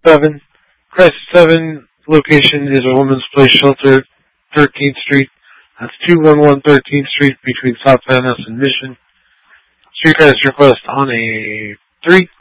7. Crisis 7 location is a women's place shelter, 13th Street. That's 211 13th Street between South Van Ness and Mission. Street credits request on a 3.